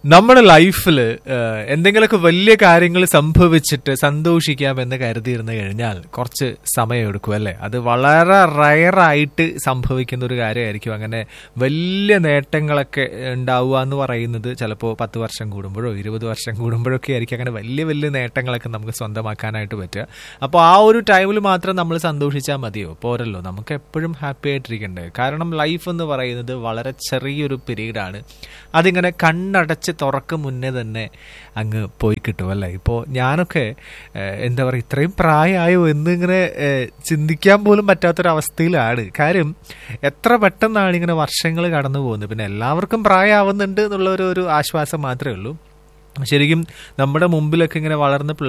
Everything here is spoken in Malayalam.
നമ്മുടെ ലൈഫിൽ എന്തെങ്കിലുമൊക്കെ വലിയ കാര്യങ്ങൾ സംഭവിച്ചിട്ട് സന്തോഷിക്കാമെന്ന് കരുതിയിരുന്നു കഴിഞ്ഞാൽ കുറച്ച് സമയം എടുക്കും അല്ലേ. അത് വളരെ റയറായിട്ട് സംഭവിക്കുന്ന ഒരു കാര്യമായിരിക്കും. അങ്ങനെ വലിയ നേട്ടങ്ങളൊക്കെ ഉണ്ടാവുക എന്ന് പറയുന്നത് ചിലപ്പോൾ 10 വർഷം കൂടുമ്പോഴോ 20 വർഷം കൂടുമ്പോഴൊക്കെ ആയിരിക്കും അങ്ങനെ വലിയ വലിയ നേട്ടങ്ങളൊക്കെ നമുക്ക് സ്വന്തമാക്കാനായിട്ട് പറ്റുക. അപ്പോൾ ആ ഒരു ടൈമിൽ മാത്രം നമ്മൾ സന്തോഷിച്ചാൽ മതിയോ? പോരല്ലോ. നമുക്ക് എപ്പോഴും ഹാപ്പി ആയിട്ടിരിക്കണ്ടേ. കാരണം ലൈഫ് എന്ന് പറയുന്നത് വളരെ ചെറിയൊരു പീരീഡാണ്. അതിങ്ങനെ കണ്ണടച്ച് തുറക്കും മുന്നേ തന്നെ അങ്ങ് പോയി കിട്ടും അല്ലേ. ഇപ്പോൾ ഞാനൊക്കെ എന്താ പറയുക, ഇത്രയും പ്രായമായോ എന്നിങ്ങനെ ചിന്തിക്കാൻ പോലും പറ്റാത്തൊരവസ്ഥയിലാണ്. കാര്യം എത്ര പെട്ടെന്നാണ് ഇങ്ങനെ വർഷങ്ങൾ കടന്നു പോകുന്നത്. പിന്നെ എല്ലാവർക്കും പ്രായമാവുന്നുണ്ട് എന്നുള്ളൊരു ആശ്വാസം മാത്രമേ ഉള്ളൂ. ശരിക്കും നമ്മുടെ മുമ്പിലൊക്കെ ഇങ്ങനെ വളർന്ന്